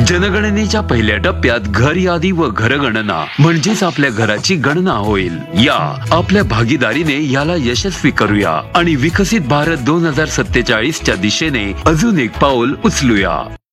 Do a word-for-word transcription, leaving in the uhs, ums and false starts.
जनगणनेच्या पहिल्या टप्प्यात घर यादी व घरगणना म्हणजेच आपल्या घराची गणना होईल। या आपल्या भागीदारीने याला यशस्वी करूया आणि विकसित भारत दोन हजार सत्तेचाळीस च्या दिशेने अजून एक पाऊल उचलूया।